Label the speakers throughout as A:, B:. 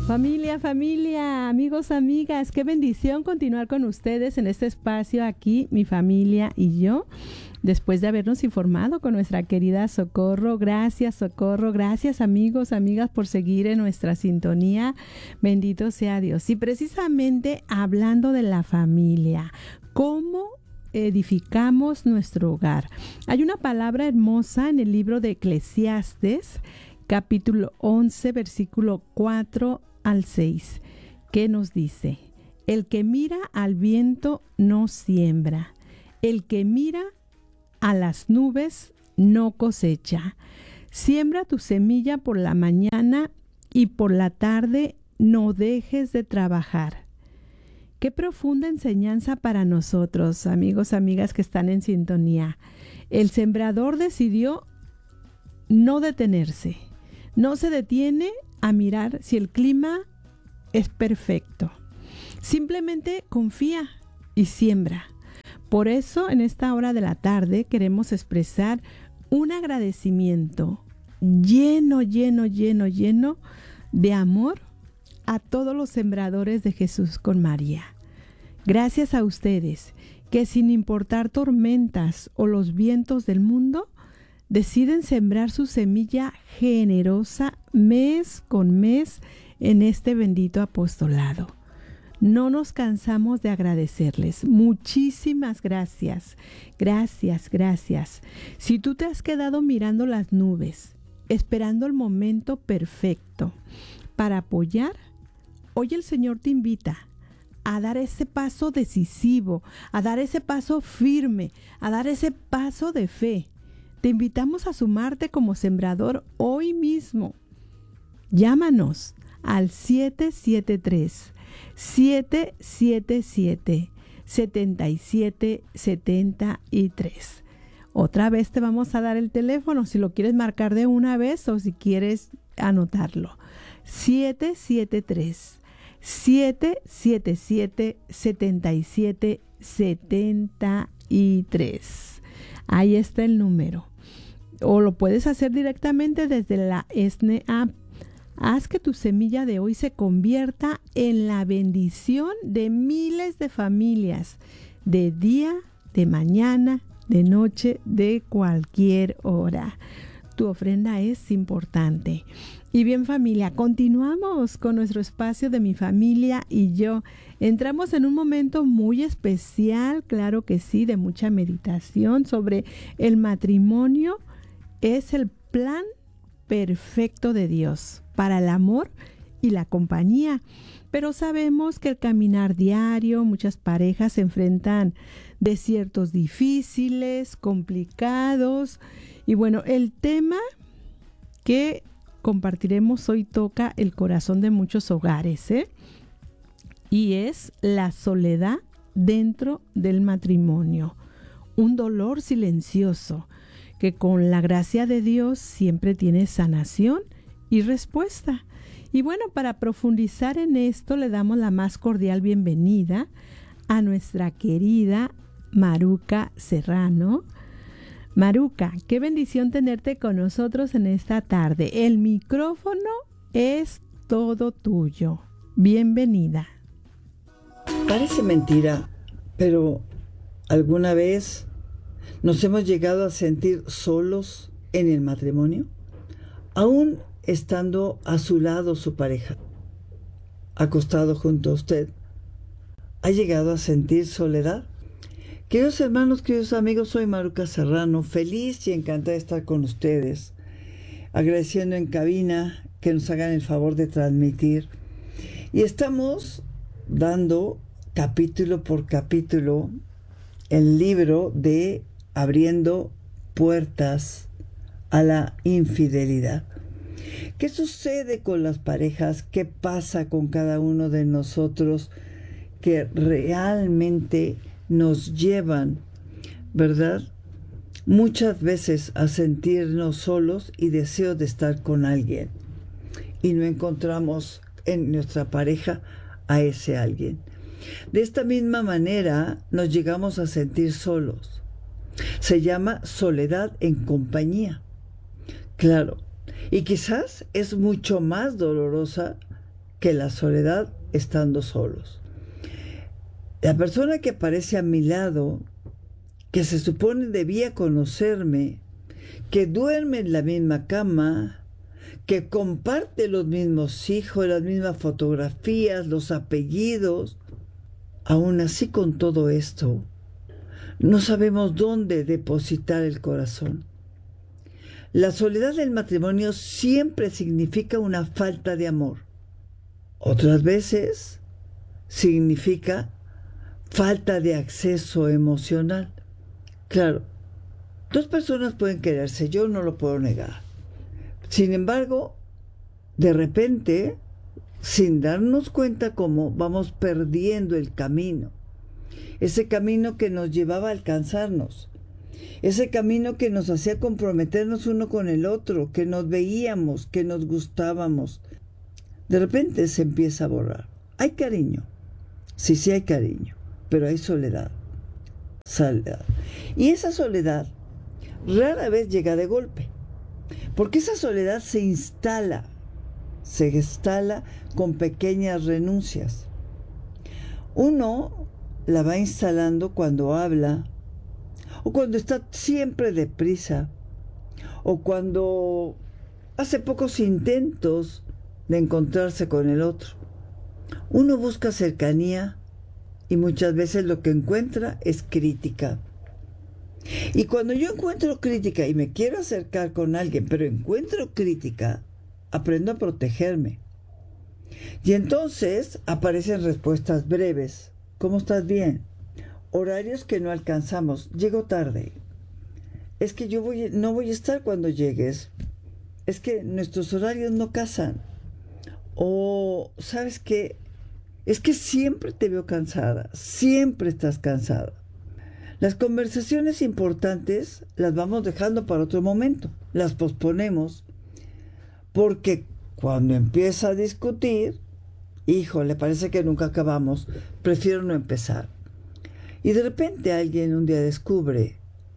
A: Familia, amigos, amigas, qué bendición continuar con ustedes en este espacio aquí, mi familia y yo, después de habernos informado con nuestra querida Socorro. Gracias, Socorro, gracias amigos, amigas por seguir en nuestra sintonía. Bendito sea Dios. Y precisamente hablando de la familia, ¿cómo edificamos nuestro hogar? Hay una palabra hermosa en el libro de Eclesiastes, capítulo 11, versículo 4 al 6, que nos dice: el que mira al viento no siembra, el que mira a las nubes no cosecha. Siembra tu semilla por la mañana y por la tarde no dejes de trabajar. Qué profunda enseñanza para nosotros, amigos, amigas que están en sintonía. El sembrador decidió no detenerse. No se detiene a mirar si el clima es perfecto. Simplemente confía y siembra. Por eso, en esta hora de la tarde, queremos expresar un agradecimiento lleno de amor a todos los sembradores de Jesús con María. Gracias a ustedes que, sin importar tormentas o los vientos del mundo, deciden sembrar su semilla generosa mes con mes en este bendito apostolado. No nos cansamos de agradecerles. Muchísimas gracias. Gracias. Si tú te has quedado mirando las nubes, esperando el momento perfecto para apoyar, hoy el Señor te invita a dar ese paso decisivo, a dar ese paso firme, a dar ese paso de fe. Te invitamos a sumarte como sembrador hoy mismo. Llámanos al 773-777-7773. Otra vez te vamos a dar el teléfono si lo quieres marcar de una vez o si quieres anotarlo. 773-777-7773. Ahí está el número. O lo puedes hacer directamente desde la ESNE App. Haz que tu semilla de hoy se convierta en la bendición de miles de familias, de día, de mañana, de noche, de cualquier hora. Tu ofrenda es importante. Y bien, familia, continuamos con nuestro espacio de mi familia y yo. Entramos en un momento muy especial, claro que sí, de mucha meditación sobre el matrimonio. Es el plan perfecto de Dios para el amor y la compañía. Pero sabemos que el caminar diario, muchas parejas se enfrentan desiertos difíciles, complicados. Y bueno, el tema que compartiremos hoy toca el corazón de muchos hogares, y es la soledad dentro del matrimonio. Un dolor silencioso que con la gracia de Dios siempre tiene sanación y respuesta. Y bueno, para profundizar en esto, le damos la más cordial bienvenida a nuestra querida Maruca Serrano. Maruca, qué bendición tenerte con nosotros en esta tarde. El micrófono es todo tuyo. Bienvenida.
B: Parece mentira, pero ¿alguna vez nos hemos llegado a sentir solos en el matrimonio? Aún estando a su lado su pareja, acostado junto a usted, ¿ha llegado a sentir soledad? Queridos hermanos, queridos amigos, soy Maruca Serrano, feliz y encantada de estar con ustedes, agradeciendo en cabina que nos hagan el favor de transmitir. Y estamos dando capítulo por capítulo el libro de Abriendo Puertas a la Infidelidad. ¿Qué sucede con las parejas? ¿Qué pasa con cada uno de nosotros que realmente nos llevan, verdad, muchas veces a sentirnos solos y deseo de estar con alguien? Y no encontramos en nuestra pareja a ese alguien. De esta misma manera nos llegamos a sentir solos. Se llama soledad en compañía. Claro, y quizás es mucho más dolorosa que la soledad estando solos. La persona que aparece a mi lado, que se supone debía conocerme, que duerme en la misma cama, que comparte los mismos hijos, las mismas fotografías, los apellidos, aún así con todo esto, no sabemos dónde depositar el corazón. La soledad del matrimonio siempre significa una falta de amor. Otras veces significa falta de acceso emocional. Claro, dos personas pueden quererse, yo no lo puedo negar. Sin embargo, de repente, sin darnos cuenta cómo, vamos perdiendo el camino. Ese camino que nos llevaba a alcanzarnos. Ese camino que nos hacía comprometernos uno con el otro, que nos veíamos, que nos gustábamos. De repente se empieza a borrar. Hay cariño. Sí hay cariño, pero hay soledad. Y esa soledad rara vez llega de golpe, porque esa soledad se instala con pequeñas renuncias. Uno la va instalando cuando habla, o cuando está siempre deprisa, o cuando hace pocos intentos de encontrarse con el otro. Uno busca cercanía y muchas veces lo que encuentra es crítica. Y cuando yo encuentro crítica y me quiero acercar con alguien, pero encuentro crítica, aprendo a protegerme. Y entonces aparecen respuestas breves. ¿Cómo estás? Bien. Horarios que no alcanzamos. Llego tarde. Es que no voy a estar cuando llegues. Es que nuestros horarios no casan. O, ¿sabes qué? Es que siempre te veo cansada. Siempre estás cansada. Las conversaciones importantes las vamos dejando para otro momento. Las posponemos. Porque cuando empieza a discutir, híjole, parece que nunca acabamos. Prefiero no empezar. Y de repente alguien un día descubre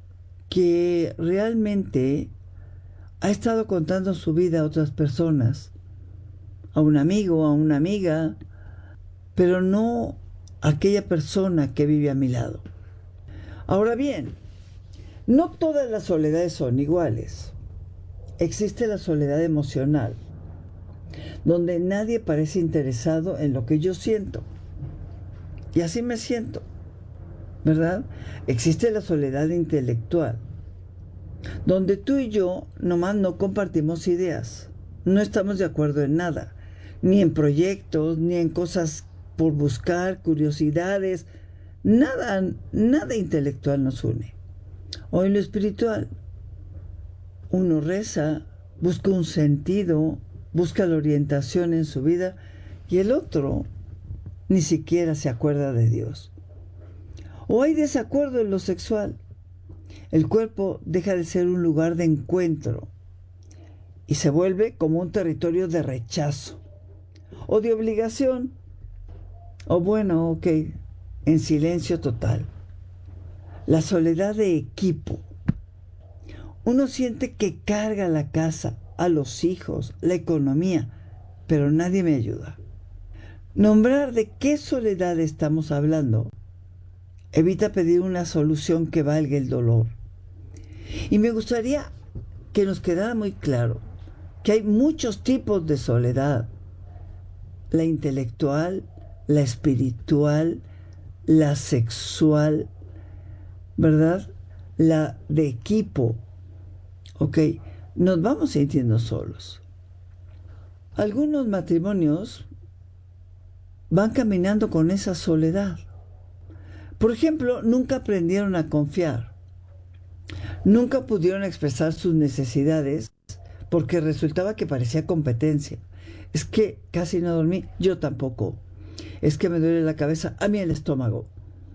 B: que realmente ha estado contando su vida a otras personas, a un amigo, a una amiga, pero no a aquella persona que vive a mi lado. Ahora bien, no todas las soledades son iguales. Existe la soledad emocional, donde nadie parece interesado en lo que yo siento. Y así me siento, ¿verdad? Existe la soledad intelectual, donde tú y yo nomás no compartimos ideas. No estamos de acuerdo en nada, ni en proyectos, ni en cosas por buscar, curiosidades. Nada intelectual nos une. O en lo espiritual, uno reza, busca un sentido, busca la orientación en su vida, y el otro ni siquiera se acuerda de Dios. O hay desacuerdo en lo sexual. El cuerpo deja de ser un lugar de encuentro y se vuelve como un territorio de rechazo o de obligación. O bueno, ok, en silencio total. La soledad de equipo. Uno siente que carga la casa, a los hijos, la economía, pero nadie me ayuda. Nombrar de qué soledad estamos hablando evita pedir una solución que valga el dolor. Y me gustaría que nos quedara muy claro que hay muchos tipos de soledad. La intelectual, la espiritual, la sexual, ¿verdad? La de equipo. Ok, nos vamos sintiendo solos. Algunos matrimonios van caminando con esa soledad. Por ejemplo, nunca aprendieron a confiar. Nunca pudieron expresar sus necesidades porque resultaba que parecía competencia. Es que casi no dormí, yo tampoco. Es que me duele la cabeza, a mí el estómago.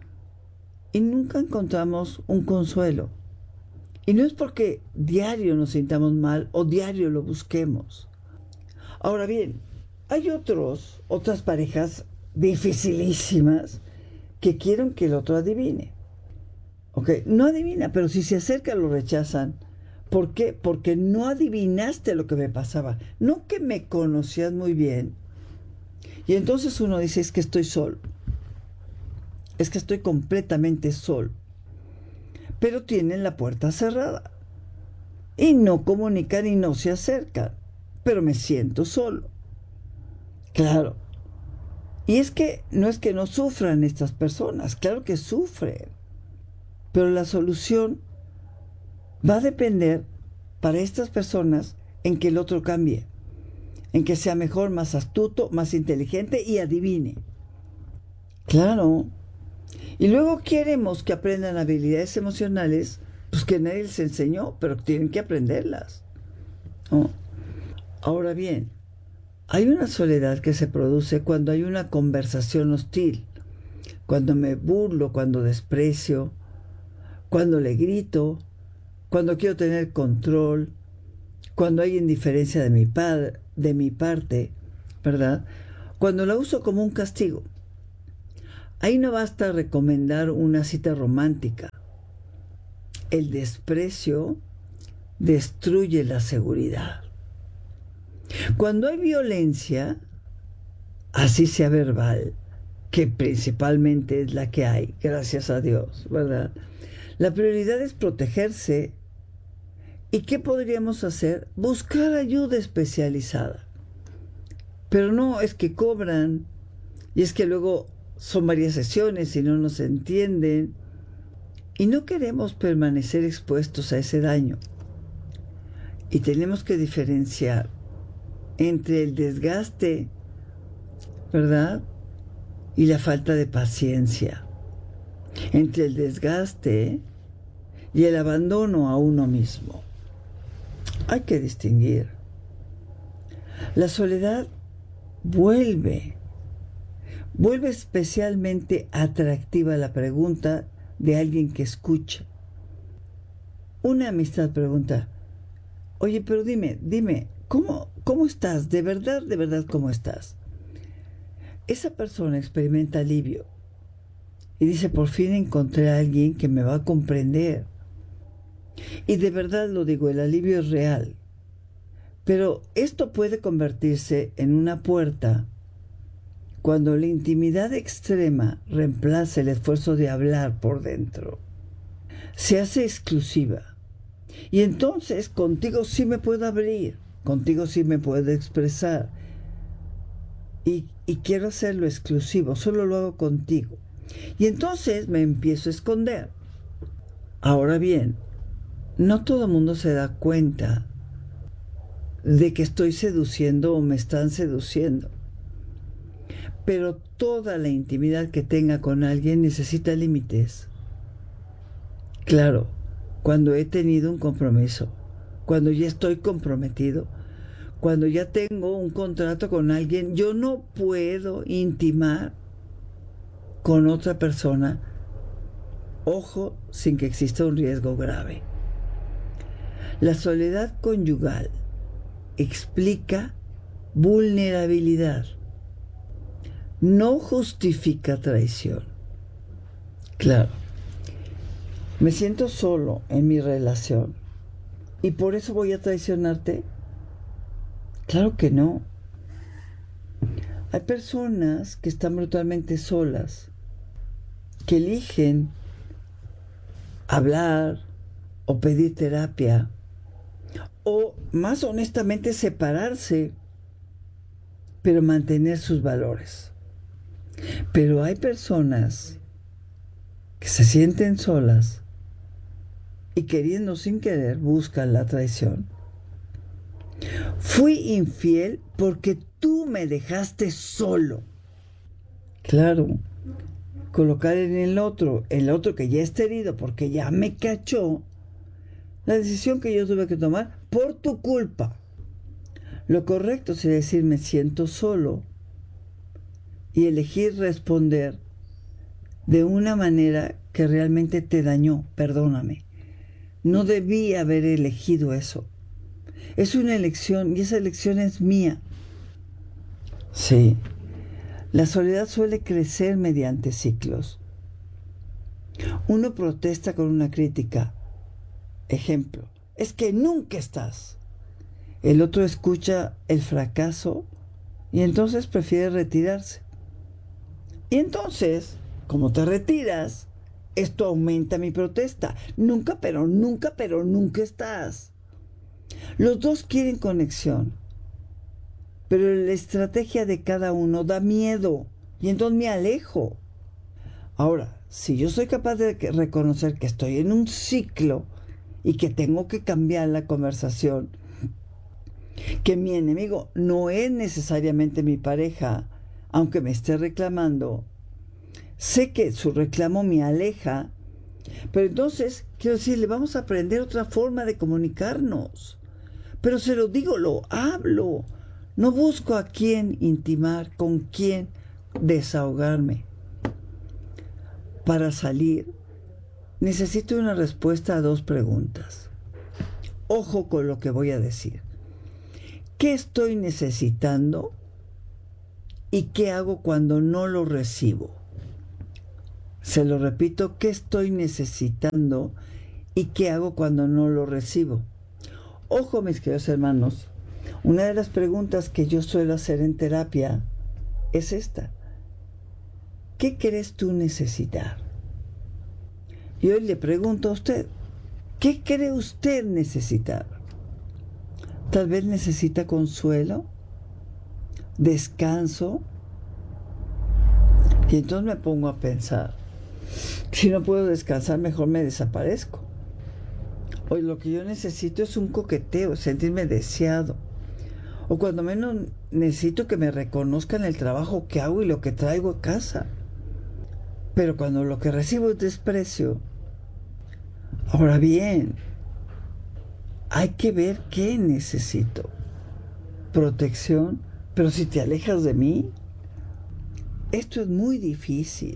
B: Y nunca encontramos un consuelo. Y no es porque diario nos sintamos mal o diario lo busquemos. Ahora bien, hay otras parejas dificilísimas que quieren que el otro adivine. Ok, no adivina, pero si se acerca lo rechazan. ¿Por qué? Porque no adivinaste lo que me pasaba. No que me conocías muy bien, Y entonces uno dice, es que estoy solo. Es que estoy completamente solo. Pero tienen la puerta cerrada. Y no comunican y no se acercan. Pero me siento solo. Claro. Y es que no sufran estas personas. Claro que sufren. Pero la solución va a depender para estas personas en que el otro cambie. En que sea mejor, más astuto, más inteligente y adivine. Claro. Y luego queremos que aprendan habilidades emocionales, pues que nadie les enseñó, pero tienen que aprenderlas, ¿no? Ahora bien, hay una soledad que se produce cuando hay una conversación hostil, cuando me burlo, cuando desprecio, cuando le grito, cuando quiero tener control, cuando hay indiferencia de mi parte, ¿verdad? Cuando la uso como un castigo. Ahí no basta recomendar una cita romántica. El desprecio destruye la seguridad. Cuando hay violencia, así sea verbal, que principalmente es la que hay, gracias a Dios, ¿verdad? La prioridad es protegerse. ¿Y qué podríamos hacer? Buscar ayuda especializada. Pero no es que cobran, y es que luego son varias sesiones y no nos entienden. Y no queremos permanecer expuestos a ese daño. Y tenemos que diferenciar entre el desgaste, ¿verdad? Y la falta de paciencia. Entre el desgaste y el abandono a uno mismo. Hay que distinguir. La soledad vuelve especialmente atractiva la pregunta de alguien que escucha. Una amistad pregunta, oye, pero dime, ¿cómo estás? De verdad, ¿cómo estás? Esa persona experimenta alivio y dice, por fin encontré a alguien que me va a comprender. Y de verdad lo digo, el alivio es real. Pero esto puede convertirse en una puerta cuando la intimidad extrema reemplaza el esfuerzo de hablar por dentro. Se hace exclusiva. Y entonces contigo sí me puedo abrir, contigo sí me puedo expresar. Y quiero hacerlo exclusivo, solo lo hago contigo. Y entonces me empiezo a esconder. Ahora bien, no todo el mundo se da cuenta de que estoy seduciendo o me están seduciendo. Pero toda la intimidad que tenga con alguien necesita límites. Claro, cuando he tenido un compromiso, cuando ya estoy comprometido, cuando ya tengo un contrato con alguien, yo no puedo intimar con otra persona, ojo, sin que exista un riesgo grave. La soledad conyugal explica vulnerabilidad. No justifica traición. Claro, me siento solo en mi relación y por eso voy a traicionarte. Claro que no. Hay personas que están brutalmente solas, que eligen hablar o pedir terapia o, más honestamente, separarse, pero mantener sus valores. Pero hay personas que se sienten solas y queriendo sin querer buscan la traición. Fui infiel porque tú me dejaste solo. Claro, colocar en el otro que ya está herido porque ya me cachó, la decisión que yo tuve que tomar por tu culpa. Lo correcto sería decir me siento solo y elegir responder de una manera que realmente te dañó, perdóname. No debí haber elegido eso. Es una elección y esa elección es mía. Sí, la soledad suele crecer mediante ciclos. Uno protesta con una crítica. Ejemplo, es que nunca estás. El otro escucha el fracaso y entonces prefiere retirarse. Y entonces, como te retiras, esto aumenta mi protesta. Nunca, pero nunca estás. Los dos quieren conexión, pero la estrategia de cada uno da miedo y entonces me alejo. Ahora, si yo soy capaz de reconocer que estoy en un ciclo y que tengo que cambiar la conversación, que mi enemigo no es necesariamente mi pareja, aunque me esté reclamando, sé que su reclamo me aleja, pero entonces quiero decirle, vamos a aprender otra forma de comunicarnos. Pero se lo digo, lo hablo. No busco a quién intimar, con quién desahogarme. Para salir, necesito una respuesta a 2 preguntas. Ojo con lo que voy a decir. ¿Qué estoy necesitando? ¿Y qué hago cuando no lo recibo? Se lo repito, ¿qué estoy necesitando? ¿Y qué hago cuando no lo recibo? Ojo, mis queridos hermanos, una de las preguntas que yo suelo hacer en terapia es esta. ¿Qué crees tú necesitar? Y hoy le pregunto a usted, ¿qué cree usted necesitar? Tal vez necesita consuelo, descanso. Y entonces me pongo a pensar, si no puedo descansar, mejor me desaparezco. Hoy lo que yo necesito es un coqueteo, sentirme deseado. O cuando menos necesito que me reconozcan el trabajo que hago y lo que traigo a casa. Pero cuando lo que recibo es desprecio, ahora bien, hay que ver qué necesito. Protección, pero si te alejas de mí, esto es muy difícil.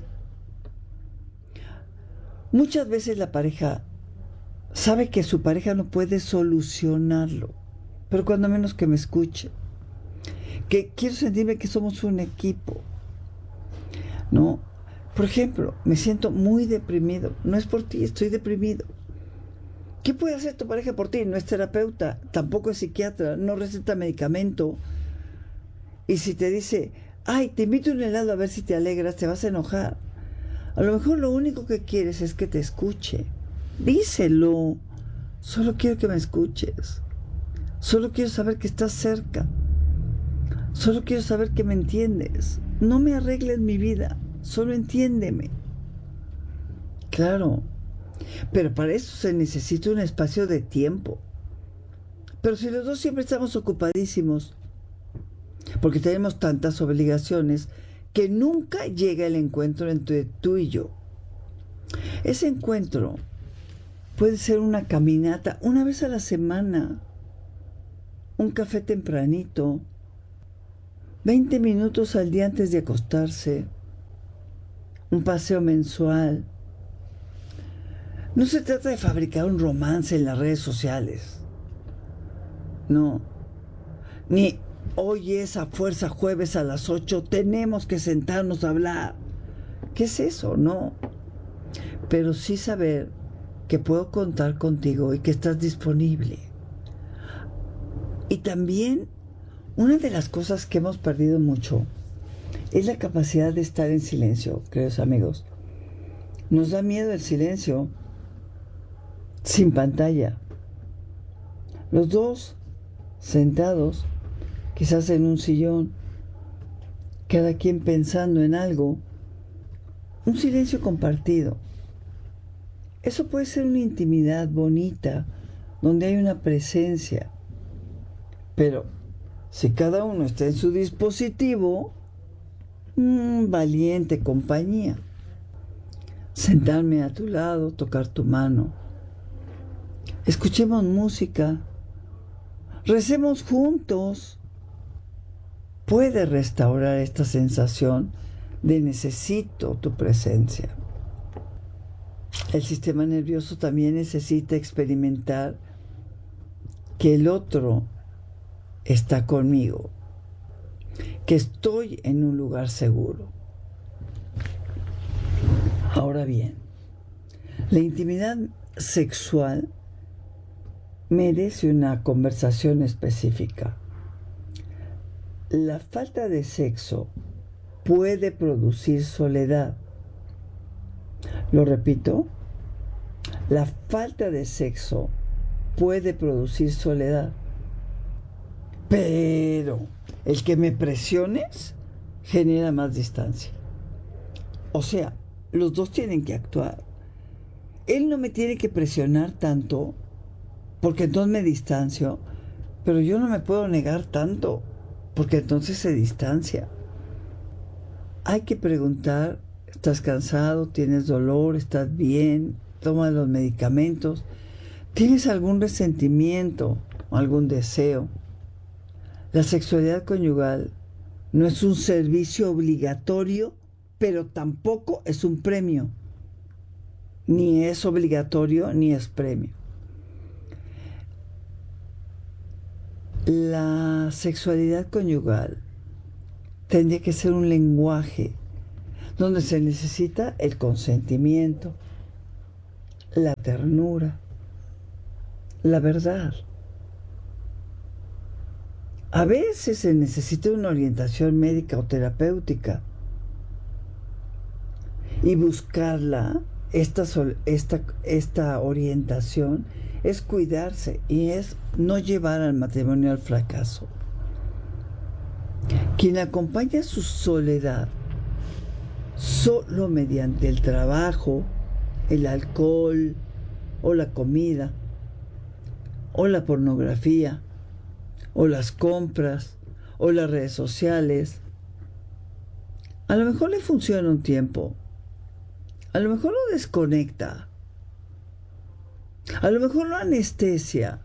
B: Muchas veces la pareja sabe que su pareja no puede solucionarlo, pero cuando menos que me escuche. Que quiero sentirme que somos un equipo, ¿no? Por ejemplo, me siento muy deprimido. No es por ti, estoy deprimido. ¿Qué puede hacer tu pareja por ti? No es terapeuta, tampoco es psiquiatra, no receta medicamento. Y si te dice, ay, te invito a un helado a ver si te alegras, te vas a enojar. A lo mejor lo único que quieres es que te escuche. Díselo. Solo quiero que me escuches. Solo quiero saber que estás cerca. Solo quiero saber que me entiendes. No me arregles mi vida. Solo entiéndeme. Claro. Pero para eso se necesita un espacio de tiempo. Pero si los dos siempre estamos ocupadísimos, porque tenemos tantas obligaciones, que nunca llega el encuentro entre tú y yo. Ese encuentro puede ser una caminata una vez a la semana, un café tempranito, 20 minutos al día antes de acostarse, un paseo mensual. No se trata de fabricar un romance en las redes sociales. No. Ni hoy es a fuerza jueves a las 8, tenemos que sentarnos a hablar. ¿Qué es eso? No. Pero sí saber que puedo contar contigo y que estás disponible. Y también, una de las cosas que hemos perdido mucho es la capacidad de estar en silencio, queridos amigos. Nos da miedo el silencio sin pantalla. Los dos sentados, quizás en un sillón, cada quien pensando en algo, un silencio compartido. Eso puede ser una intimidad bonita, donde hay una presencia. Pero si cada uno está en su dispositivo, valiente compañía. Sentarme a tu lado, tocar tu mano. Escuchemos música. Recemos juntos. Puede restaurar esta sensación de necesito tu presencia. El sistema nervioso también necesita experimentar que el otro está conmigo, que estoy en un lugar seguro. Ahora bien, la intimidad sexual merece una conversación específica. la falta de sexo puede producir soledad. Lo repito, la falta de sexo puede producir soledad. Pero el que me presiones genera más distancia. O sea, los dos tienen que actuar. Él no me tiene que presionar tanto, porque entonces me distancio, pero yo no me puedo negar tanto, porque entonces se distancia. Hay que preguntar, ¿estás cansado? ¿Tienes dolor? ¿Estás bien? ¿Tomas los medicamentos? ¿Tienes algún resentimiento o algún deseo? La sexualidad conyugal no es un servicio obligatorio, pero tampoco es un premio. Ni es obligatorio ni es premio. La sexualidad conyugal tendría que ser un lenguaje donde se necesita el consentimiento, la ternura, la verdad. A veces se necesita una orientación médica o terapéutica y buscarla, esta orientación, es cuidarse y es no llevar al matrimonio al fracaso. Quien acompaña su soledad solo mediante el trabajo, el alcohol o la comida o la pornografía o las compras o las redes sociales, a lo mejor le funciona un tiempo, a lo mejor lo desconecta, a lo mejor lo anestesia.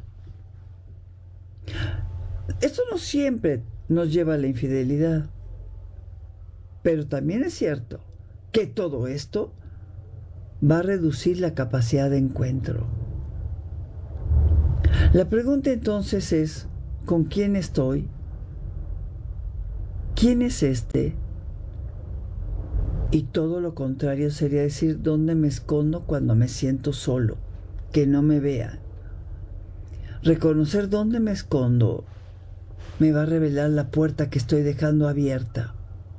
B: Esto no siempre nos lleva a la infidelidad, pero también es cierto que todo esto va a reducir la capacidad de encuentro. La pregunta entonces es, ¿con quién estoy? ¿Quién es este? Y todo lo contrario sería decir, ¿dónde me escondo cuando me siento solo? Que no me vean. Reconocer dónde me escondo me va a revelar la puerta que estoy dejando abierta.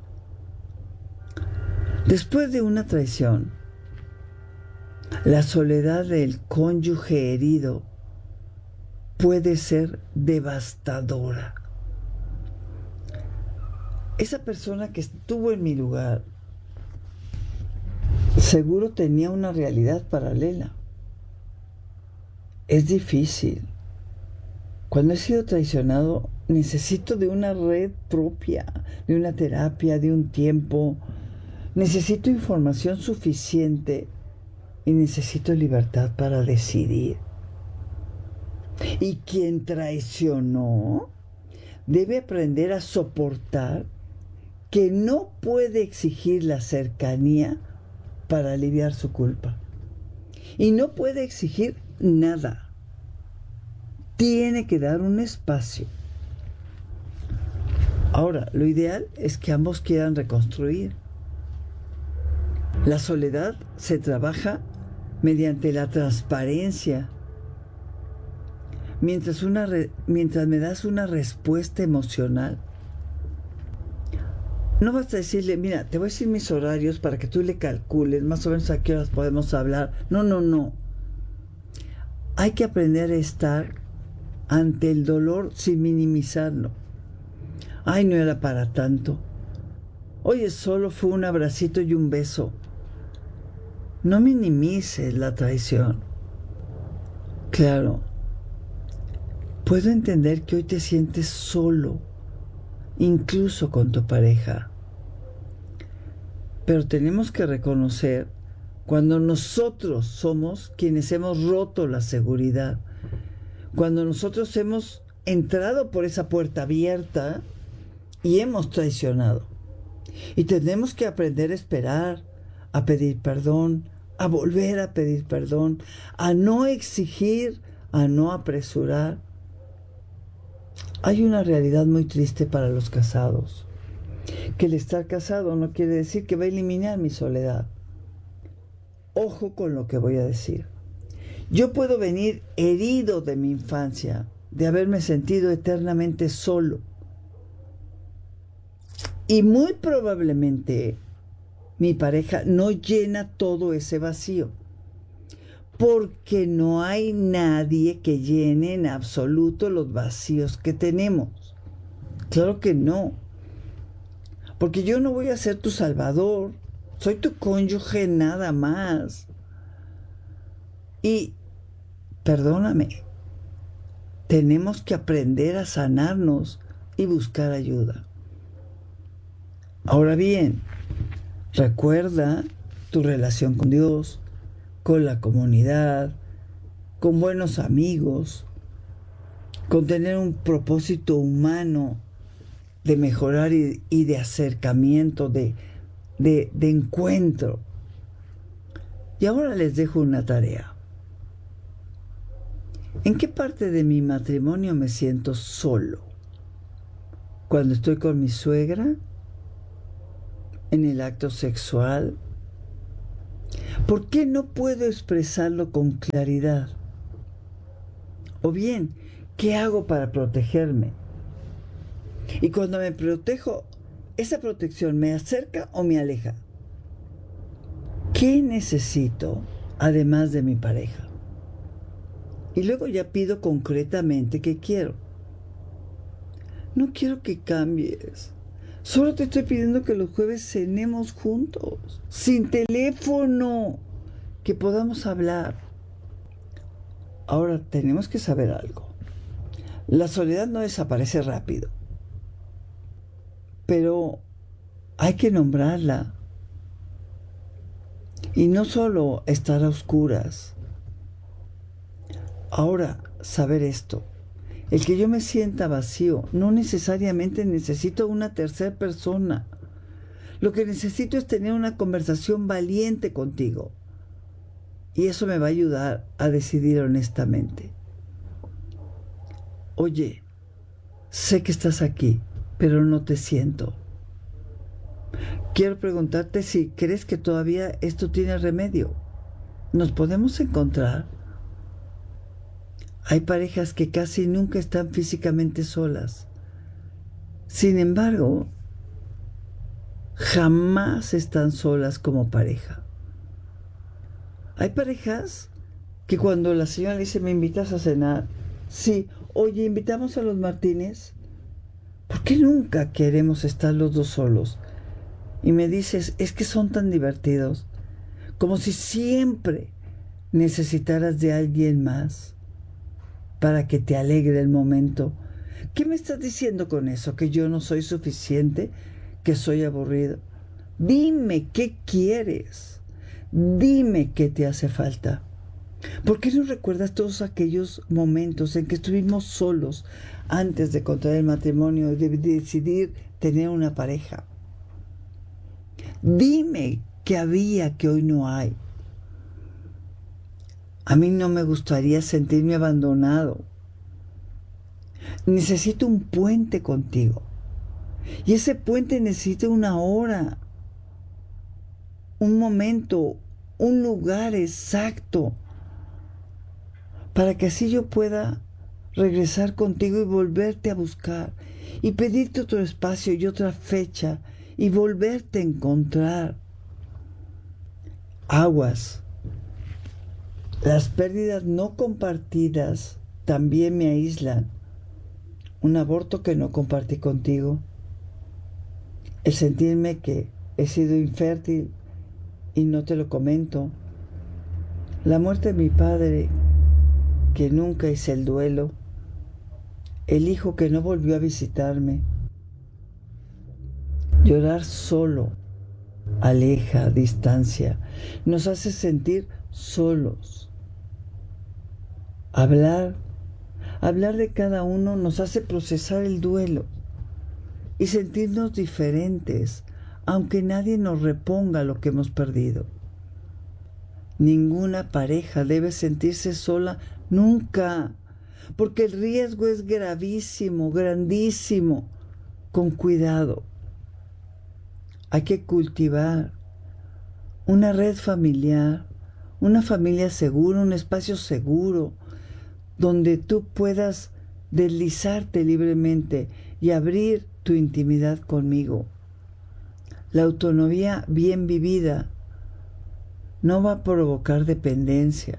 B: Después de una traición, la soledad del cónyuge herido puede ser devastadora. Esa persona que estuvo en mi lugar seguro tenía una realidad paralela. Es difícil. Cuando he sido traicionado, necesito de una red propia, de una terapia, de un tiempo. Necesito información suficiente y necesito libertad para decidir. Y quien traicionó debe aprender a soportar que no puede exigir la cercanía para aliviar su culpa. Y no puede exigir nada. Tiene que dar un espacio. Ahora, lo ideal es que ambos quieran reconstruir. La soledad se trabaja mediante la transparencia. Mientras me das una respuesta emocional, no basta decirle, mira, te voy a decir mis horarios para que tú le calcules más o menos a qué horas podemos hablar. No. Hay que aprender a estar ante el dolor sin minimizarlo. Ay, no era para tanto. Oye, solo fue un abracito y un beso. No minimices la traición. Claro, puedo entender que hoy te sientes solo, incluso con tu pareja. Pero tenemos que reconocer cuando nosotros somos quienes hemos roto la seguridad, cuando nosotros hemos entrado por esa puerta abierta y hemos traicionado. Y tenemos que aprender a esperar, a pedir perdón, a volver a pedir perdón, a no exigir, a no apresurar. Hay una realidad muy triste para los casados, que el estar casado no quiere decir que va a eliminar mi soledad. Ojo con lo que voy a decir. Yo puedo venir herido de mi infancia, de haberme sentido eternamente solo. Y muy probablemente mi pareja no llena todo ese vacío, porque no hay nadie que llene en absoluto los vacíos que tenemos. Claro que no, porque yo no voy a ser tu salvador, soy tu cónyuge nada más. Y, perdóname, tenemos que aprender a sanarnos y buscar ayuda. Ahora bien, recuerda tu relación con Dios, con la comunidad, con buenos amigos, con tener un propósito humano de mejorar y de acercamiento, de encuentro. Y ahora les dejo una tarea. ¿En qué parte de mi matrimonio me siento solo? ¿Cuando estoy con mi suegra? ¿En el acto sexual? ¿Por qué no puedo expresarlo con claridad? O bien, ¿qué hago para protegerme? Y cuando me protejo, ¿esa protección me acerca o me aleja? ¿Qué necesito además de mi pareja? Y luego ya pido concretamente qué quiero. No quiero que cambies. Solo te estoy pidiendo que los jueves cenemos juntos, sin teléfono, que podamos hablar. Ahora tenemos que saber algo. La soledad no desaparece rápido, pero hay que nombrarla. Y no solo estar a oscuras. Ahora, saber esto. El que yo me sienta vacío no necesariamente necesito una tercera persona. Lo que necesito es tener una conversación valiente contigo. Y eso me va a ayudar a decidir honestamente. Oye, sé que estás aquí, pero no te siento. Quiero preguntarte si crees que todavía esto tiene remedio. ¿Nos podemos encontrar? Hay parejas que casi nunca están físicamente solas. Sin embargo, jamás están solas como pareja. Hay parejas que cuando la señora le dice, ¿me invitas a cenar? Sí. Oye, ¿invitamos a los Martínez? ¿Por qué nunca queremos estar los dos solos? Y me dices, es que son tan divertidos. Como si siempre necesitaras de alguien más para que te alegre el momento. ¿Qué me estás diciendo con eso? ¿Que yo no soy suficiente? ¿Que soy aburrido? Dime qué quieres. Dime qué te hace falta. ¿Por qué no recuerdas todos aquellos momentos en que estuvimos solos antes de contraer el matrimonio y de decidir tener una pareja? Dime qué había que hoy no hay. A mí no me gustaría sentirme abandonado. Necesito un puente contigo. Y ese puente necesita una hora, un momento, un lugar exacto, para que así yo pueda regresar contigo y volverte a buscar, y pedirte otro espacio y otra fecha, y volverte a encontrar. Aguas. Las pérdidas no compartidas también me aíslan. Un aborto que no compartí contigo. El sentirme que he sido infértil y no te lo comento. La muerte de mi padre, que nunca hice el duelo. El hijo que no volvió a visitarme. Llorar solo, aleja, distancia, nos hace sentir solos. Hablar de cada uno nos hace procesar el duelo y sentirnos diferentes, aunque nadie nos reponga lo que hemos perdido. Ninguna pareja debe sentirse sola nunca, porque el riesgo es gravísimo, grandísimo. Con cuidado. Hay que cultivar una red familiar, una familia segura, un espacio seguro, donde tú puedas deslizarte libremente y abrir tu intimidad conmigo. La autonomía bien vivida no va a provocar dependencia.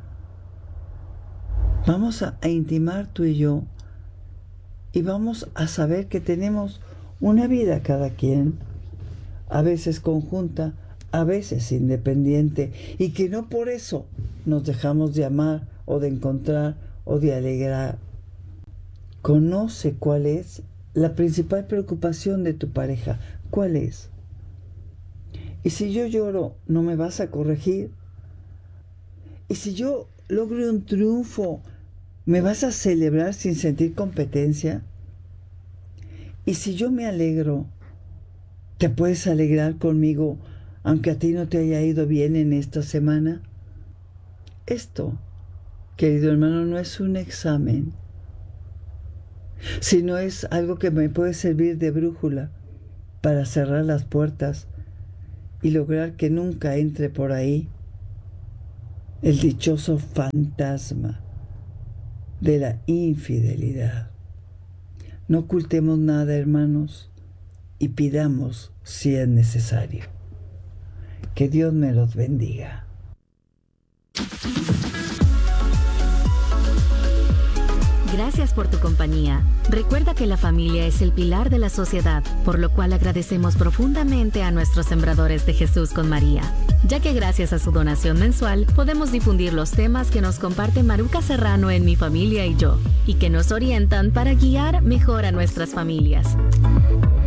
B: Vamos a intimar tú y yo y vamos a saber que tenemos una vida cada quien, a veces conjunta, a veces independiente, y que no por eso nos dejamos de amar o de encontrar o de alegrar. Conoce cuál es la principal preocupación de tu pareja. ¿Cuál es? Y si yo lloro, ¿no me vas a corregir? Y si yo logro un triunfo, ¿me vas a celebrar sin sentir competencia? Y si yo me alegro, ¿te puedes alegrar conmigo aunque a ti no te haya ido bien en esta semana? Esto, querido hermano, no es un examen, sino es algo que me puede servir de brújula para cerrar las puertas y lograr que nunca entre por ahí el dichoso fantasma de la infidelidad. No ocultemos nada, hermanos, y pidamos si es necesario. Que Dios me los bendiga.
C: Gracias por tu compañía. Recuerda que la familia es el pilar de la sociedad, por lo cual agradecemos profundamente a nuestros sembradores de Jesús con María, ya que gracias a su donación mensual podemos difundir los temas que nos comparte Maruca Serrano en Mi Familia y Yo, y que nos orientan para guiar mejor a nuestras familias.